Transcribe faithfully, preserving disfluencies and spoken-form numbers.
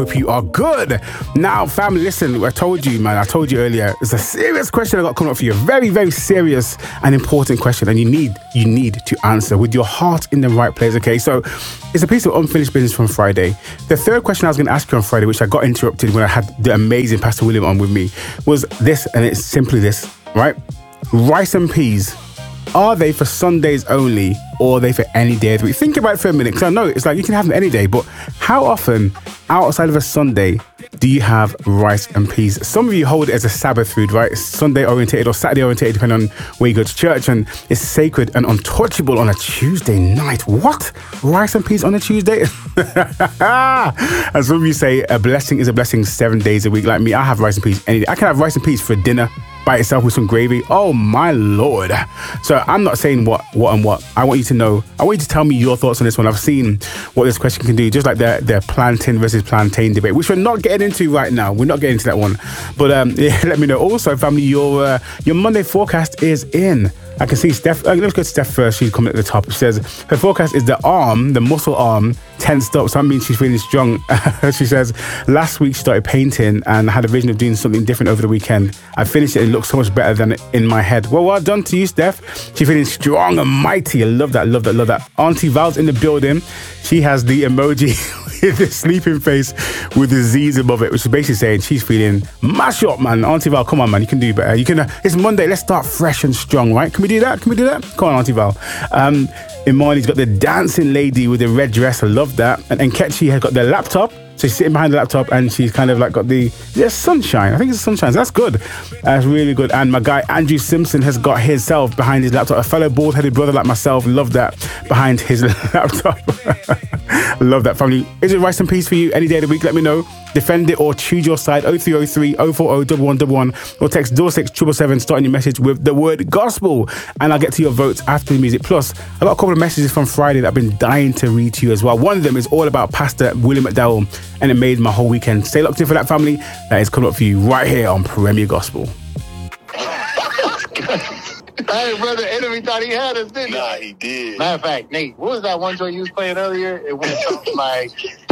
Hope you are good. Now, family, listen, I told you, man, I told you earlier, it's a serious question I got coming up for you. A very, very serious and important question. And you need, you need to answer with your heart in the right place, okay? So it's a piece of unfinished business from Friday. The third question I was going to ask you on Friday, which I got interrupted when I had the amazing Pastor William on with me, was this, and it's simply this, right? Rice and peas. Are they for Sundays only, or are they for any day of the week? Think about it for a minute, because I know it's like you can have them any day, but how often outside of a Sunday do you have rice and peas? Some of you hold it as a Sabbath food, right? It's Sunday orientated or Saturday orientated, depending on where you go to church, and it's sacred and untouchable on a Tuesday night. What? Rice and peas on a Tuesday? And some of you say a blessing is a blessing seven days a week. Like me, I have rice and peas any day. I can have rice and peas for dinner by itself with some gravy. Oh my Lord. So I'm not saying what, what and what. I want you to know, I want you to tell me your thoughts on this one. I've seen what this question can do, just like the, the plantain versus plantain debate, which we're not getting into right now. We're not getting into that one. But um, yeah, let me know. Also, family, your, uh, your Monday forecast is in. I can see Steph. Uh, let's go to Steph first. She's coming at the top. She says her forecast is the arm, the muscle arm, tensed up. So that means she's feeling strong. She says last week she started painting and had a vision of doing something different over the weekend. I finished it. It looks so much better than in my head. Well, well done to you, Steph. She's feeling strong and mighty. I love that. Love that. Love that. Auntie Val's in the building. She has the emoji with the sleeping face with the Z's above it, which is basically saying she's feeling mash up, man. Auntie Val, come on, man. You can do better. You can. Uh, it's Monday. Let's start fresh and strong, right? Can we do that? Can we do that? Come on, Auntie Val. Um, Imani's got the dancing lady with the red dress. I love that. And, and Ketchi has got the laptop. So she's sitting behind the laptop and she's kind of like got the there's sunshine. I think it's sunshine. So that's good. That's really good. And my guy Andrew Simpson has got himself behind his laptop. A fellow bald-headed brother like myself. Love that. Behind his laptop. Love that, family. Is it rice and peas for you any day of the week? Let me know. Defend it or choose your side. oh three oh three, oh four oh, one one one one or text double six seven seven seven starting your message with the word gospel, and I'll get to your votes after the music. Plus, I got a couple of messages from Friday that I've been dying to read to you as well. One of them is all about Pastor William McDowell, and it made my whole weekend. Stay locked in for that, family. That is coming up for you right here on Premier Gospel. Hey, brother, Enemy thought he had us, didn't he? Nah, he did. Matter of fact, Nate, what was that one joint you was playing earlier? It went something like,